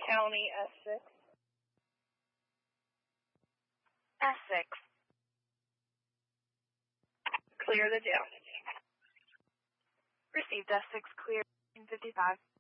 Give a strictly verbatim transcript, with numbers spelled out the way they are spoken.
County, S six. S six. Clear the jail. Received S six clear. fifty-five.